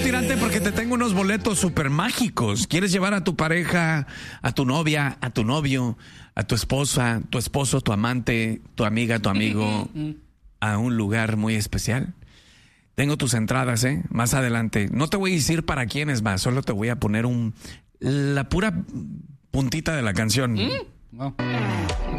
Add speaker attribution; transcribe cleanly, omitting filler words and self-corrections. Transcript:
Speaker 1: tirante porque te tengo unos boletos súper mágicos. ¿Quieres llevar a tu pareja, a tu novia, a tu novio, a tu esposa, tu esposo, tu amante, tu amiga, tu amigo a un lugar muy especial? Tengo tus entradas, más adelante. No te voy a decir para quiénes va, solo te voy a poner la pura puntita de la canción.
Speaker 2: No.